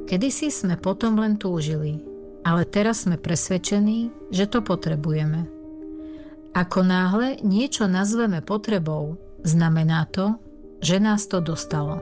Kedysi sme potom len túžili, ale teraz sme presvedčení, že to potrebujeme. Ako náhle niečo nazveme potrebou, znamená to, že nás to dostalo.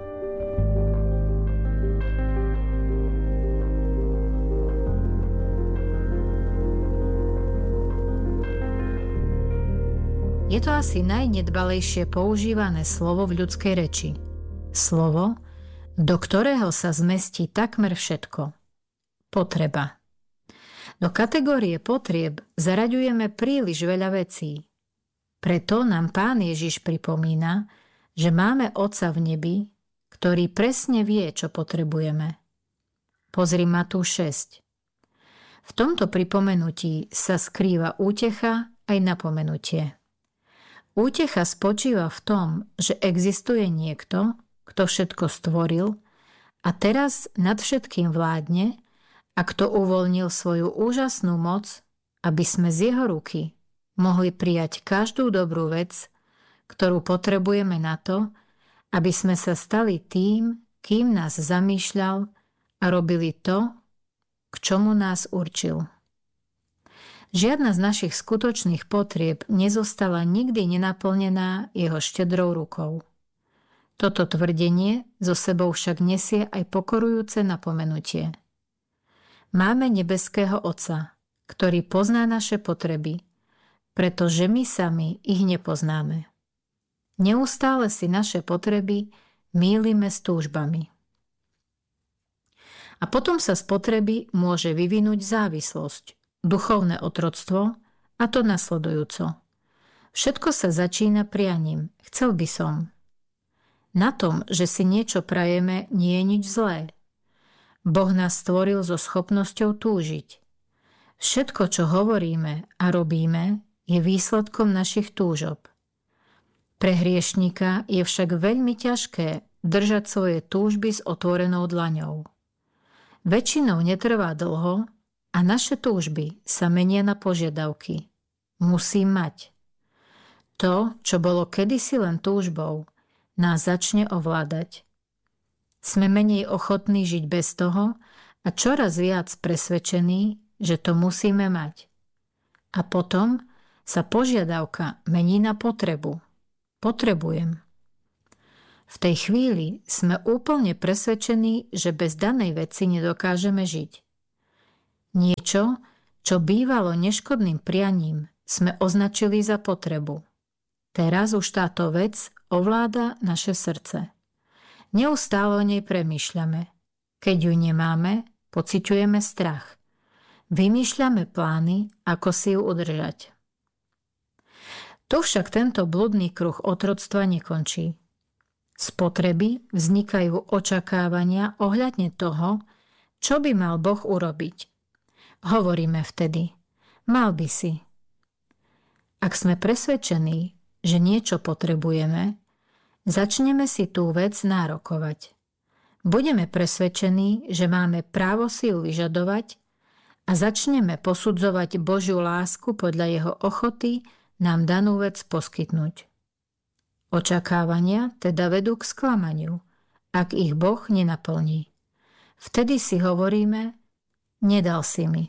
Je to asi najnedbalejšie používané slovo v ľudskej reči. Slovo, do ktorého sa zmestí takmer všetko. Potreba. Do kategórie potrieb zaraďujeme príliš veľa vecí. Preto nám Pán Ježiš pripomína, že máme Otca v nebi, ktorý presne vie, čo potrebujeme. Pozri Matúš 6. V tomto pripomenutí sa skrýva útecha aj napomenutie. Útecha spočíva v tom, že existuje niekto, kto všetko stvoril a teraz nad všetkým vládne a kto uvoľnil svoju úžasnú moc, aby sme z jeho ruky mohli prijať každú dobrú vec, ktorú potrebujeme na to, aby sme sa stali tým, kým nás zamýšľal a robili to, k čomu nás určil. Žiadna z našich skutočných potrieb nezostala nikdy nenaplnená jeho štedrou rukou. Toto tvrdenie zo sebou však nesie aj pokorujúce napomenutie. Máme nebeského Otca, ktorý pozná naše potreby, pretože my sami ich nepoznáme. Neustále si naše potreby mýlime s túžbami. A potom sa z potreby môže vyvinúť závislosť, duchovné otroctvo, a to nasledujúco. Všetko sa začína prianím. Chcel by som. Na tom, že si niečo prajeme, nie je nič zlé. Boh nás stvoril so schopnosťou túžiť. Všetko, čo hovoríme a robíme, je výsledkom našich túžob. Pre hriešnika je však veľmi ťažké držať svoje túžby s otvorenou dlaňou. Väčšinou netrvá dlho a naše túžby sa menia na požiadavky. Musím mať. To, čo bolo kedysi len túžbou, nás začne ovládať. Sme menej ochotní žiť bez toho a čoraz viac presvedčení, že to musíme mať. A potom sa požiadavka mení na potrebu. Potrebujem. V tej chvíli sme úplne presvedčení, že bez danej veci nedokážeme žiť. Niečo, čo bývalo neškodným prianím, sme označili za potrebu. Teraz už táto vec ovláda naše srdce. Neustále o nej premýšľame. Keď ju nemáme, pociťujeme strach. Vymýšľame plány, ako si ju udržať. Tu však tento bludný kruh otroctva nekončí. Z potreby vznikajú očakávania ohľadne toho, čo by mal Boh urobiť. Hovoríme vtedy, mal by si. Ak sme presvedčení, že niečo potrebujeme, začneme si tú vec nárokovať. Budeme presvedčení, že máme právo si ju vyžadovať a začneme posudzovať Božiu lásku podľa jeho ochoty nám danú vec poskytnúť. Očakávania teda vedú k sklamaniu, ak ich Boh nenaplní. Vtedy si hovoríme, nedal si mi.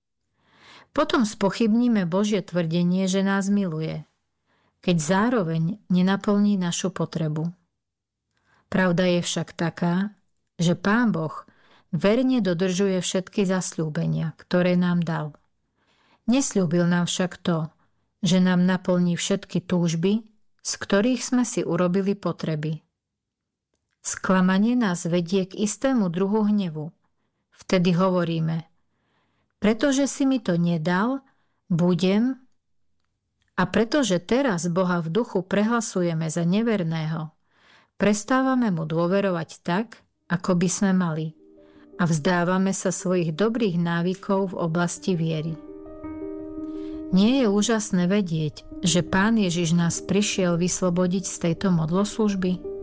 Potom spochybníme Božie tvrdenie, že nás miluje, keď zároveň nenaplní našu potrebu. Pravda je však taká, že Pán Boh verne dodržuje všetky zasľúbenia, ktoré nám dal. Nesľúbil nám však to, že nám naplní všetky túžby, z ktorých sme si urobili potreby. Sklamanie nás vedie k istému druhu hnevu. Vtedy hovoríme, pretože si mi to nedal, budem, a pretože teraz Boha v duchu prehlasujeme za neverného, prestávame mu dôverovať tak, ako by sme mali, a vzdávame sa svojich dobrých návykov v oblasti viery. Nie je úžasné vedieť, že Pán Ježiš nás prišiel vyslobodiť z tejto modloslužby?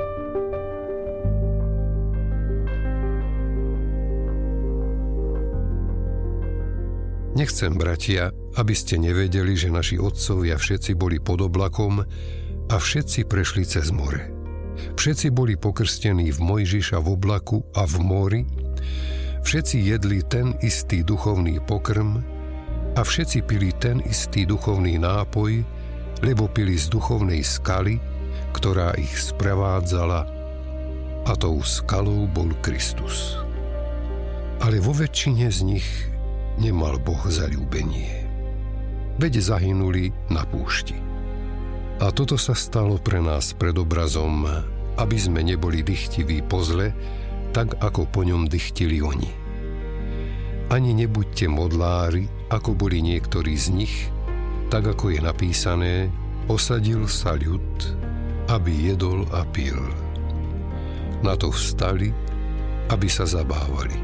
Nechcem, bratia, aby ste nevedeli, že naši otcovia všetci boli pod oblakom a všetci prešli cez more. Všetci boli pokrstení v Mojžiša v oblaku a v mori, Všetci jedli ten istý duchovný pokrm a všetci pili ten istý duchovný nápoj, lebo pili z duchovnej skaly, ktorá ich sprevádzala, a tou skalou bol Kristus. Ale vo väčšine z nich nemal Boh zaľúbenie. Veď zahynuli na púšti. A toto sa stalo pre nás predobrazom, aby sme neboli dychtiví po zle, tak ako po ňom dychtili oni. Ani nebuďte modlári, ako boli niektorí z nich, tak ako je napísané, posadil sa ľud, aby jedol a pil. Na to vstali, aby sa zabávali.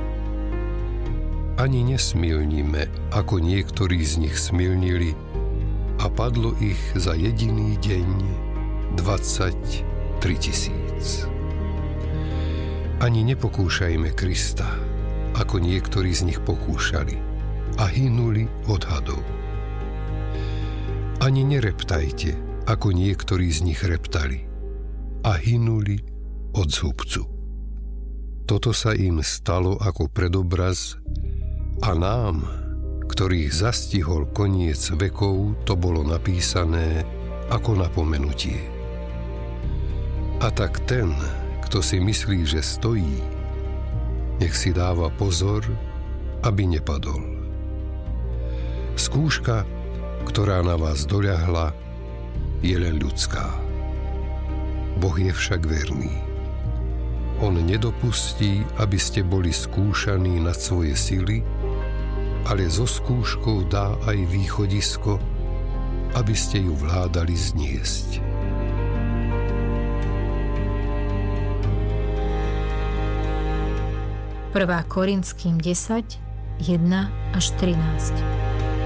Ani nesmilnime, ako niektorí z nich smilnili, a padlo ich za jediný deň 23 000. Ani nepokúšajme Krista, ako niektorí z nich pokúšali a hynuli od hadov. Ani nereptajte, ako niektorí z nich reptali a hynuli od zhubcu. Toto sa im stalo ako predobraz a nám, ktorých zastihol koniec vekov, to bolo napísané ako napomenutie. A tak ten, kto si myslí, že stojí, nech si dáva pozor, aby nepadol. Skúška, ktorá na vás doľahla, je len ľudská. Boh je však verný. On nedopustí, aby ste boli skúšaní nad svoje sily, ale so skúškou dá aj východisko, aby ste ju vládali zniesť. Prvá Korinským 10, 1 až 13.